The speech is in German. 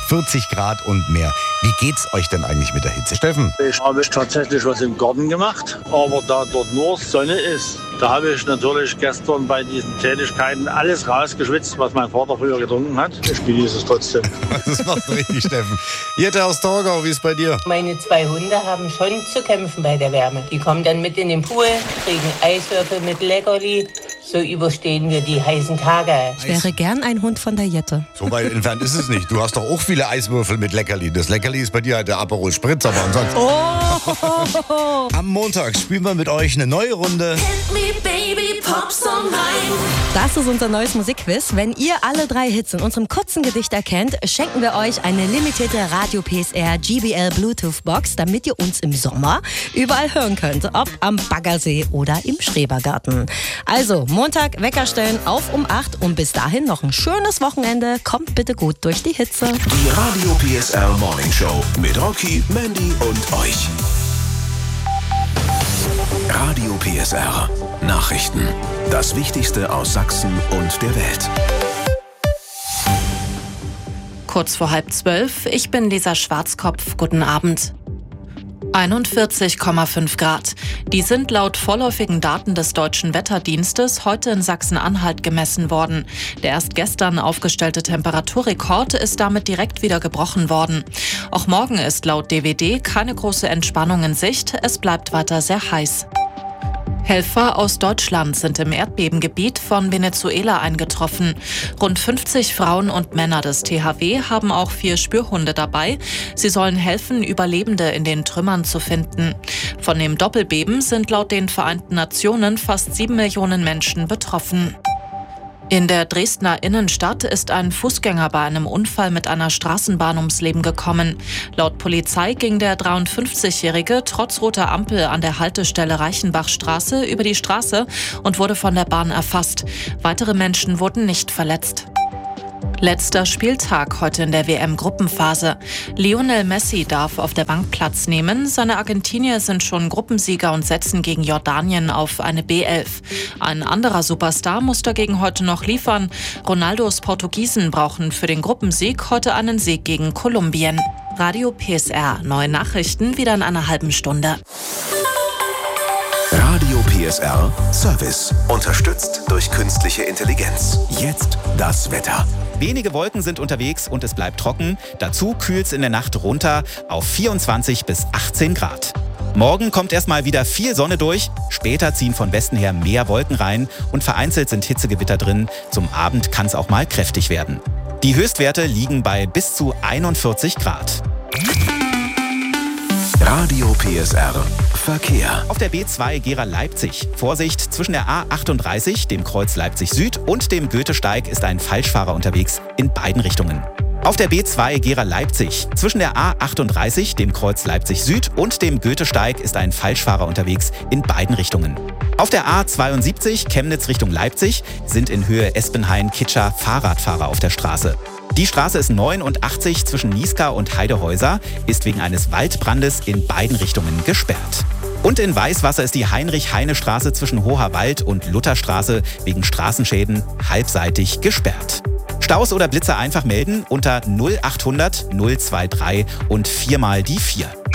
40 Grad und mehr. Wie geht's euch denn eigentlich mit der Hitze, Steffen? Ich habe tatsächlich was im Garten gemacht, aber da dort nur Sonne ist, da habe ich natürlich gestern bei diesen Tätigkeiten alles rausgeschwitzt, was mein Vater früher getrunken hat. Ich genieße es trotzdem. Das macht richtig, Steffen. Jette aus Torgau, wie ist bei dir? Meine 2 Hunde haben schon zu kämpfen bei der Wärme. Die kommen dann mit in den Pool, kriegen Eiswürfel mit Leckerli. So überstehen wir die heißen Tage. Ich wäre gern ein Hund von der Jette. So weit entfernt ist es nicht. Du hast doch auch viele Eiswürfel mit Leckerli. Das Leckerli ist bei dir halt der Aperol Spritz, aber ansonsten... Oh! Am Montag spielen wir mit euch eine neue Runde. Das ist unser neues Musikquiz. Wenn ihr alle 3 Hits in unserem kurzen Gedicht erkennt, schenken wir euch eine limitierte Radio PSR GBL Bluetooth Box, damit ihr uns im Sommer überall hören könnt. Ob am Baggersee oder im Schrebergarten. Also, Montag Wecker stellen auf um 8 und bis dahin noch ein schönes Wochenende. Kommt bitte gut durch die Hitze. Die Radio PSR Morning Show mit Rocky, Mandy und euch. Radio PSR Nachrichten. Das Wichtigste aus Sachsen und der Welt. Kurz vor 11:30, ich bin Lisa Schwarzkopf. Guten Abend. 41,5 Grad. Die sind laut vorläufigen Daten des Deutschen Wetterdienstes heute in Sachsen-Anhalt gemessen worden. Der erst gestern aufgestellte Temperaturrekord ist damit direkt wieder gebrochen worden. Auch morgen ist laut DWD keine große Entspannung in Sicht. Es bleibt weiter sehr heiß. Helfer aus Deutschland sind im Erdbebengebiet von Venezuela eingetroffen. Rund 50 Frauen und Männer des THW haben auch 4 Spürhunde dabei. Sie sollen helfen, Überlebende in den Trümmern zu finden. Von dem Doppelbeben sind laut den Vereinten Nationen fast 7 Millionen Menschen betroffen. In der Dresdner Innenstadt ist ein Fußgänger bei einem Unfall mit einer Straßenbahn ums Leben gekommen. Laut Polizei ging der 53-Jährige trotz roter Ampel an der Haltestelle Reichenbachstraße über die Straße und wurde von der Bahn erfasst. Weitere Menschen wurden nicht verletzt. Letzter Spieltag heute in der WM-Gruppenphase. Lionel Messi darf auf der Bank Platz nehmen. Seine Argentinier sind schon Gruppensieger und setzen gegen Jordanien auf eine B11. Ein anderer Superstar muss dagegen heute noch liefern. Ronaldos Portugiesen brauchen für den Gruppensieg heute einen Sieg gegen Kolumbien. Radio PSR. Neue Nachrichten wieder in einer halben Stunde. Radio PSR Service. Unterstützt durch künstliche Intelligenz. Jetzt das Wetter. Wenige Wolken sind unterwegs und es bleibt trocken. Dazu kühlt's in der Nacht runter auf 24 bis 18 Grad. Morgen kommt erstmal wieder viel Sonne durch. Später ziehen von Westen her mehr Wolken rein und vereinzelt sind Hitzegewitter drin. Zum Abend kann es auch mal kräftig werden. Die Höchstwerte liegen bei bis zu 41 Grad. Radio PSR Verkehr. Auf der B2 Gera-Leipzig. Vorsicht, zwischen der A38, dem Kreuz Leipzig Süd und dem Goethesteig ist ein Falschfahrer unterwegs in beiden Richtungen. Auf der B2 Gera-Leipzig. Zwischen der A38, dem Kreuz Leipzig Süd und dem Goethesteig ist ein Falschfahrer unterwegs in beiden Richtungen. Auf der A72 Chemnitz Richtung Leipzig sind in Höhe Espenhain-Kitscher Fahrradfahrer auf der Straße. Die Straße ist 89 zwischen Nieská und Heidehäuser, ist wegen eines Waldbrandes in beiden Richtungen gesperrt. Und in Weißwasser ist die Heinrich-Heine-Straße zwischen Hoherwald und Lutherstraße wegen Straßenschäden halbseitig gesperrt. Staus oder Blitzer einfach melden unter 0800 023 und 4 mal die 4.